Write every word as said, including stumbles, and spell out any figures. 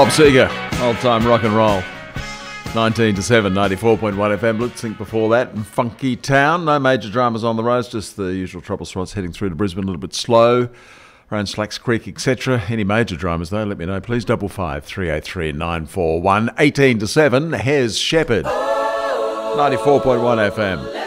Bob Seger, old time rock and roll. nineteen to seven, ninety-four point one F M. Blitzink before that, and Funky Town. No major dramas on the roads, just the usual trouble spots heading through to Brisbane, a little bit slow around Slacks Creek, et cetera. Any major dramas though, let me know, please. Double five three eight three nine four one. eighteen to seven. Hez Shepherd, ninety-four point one F M.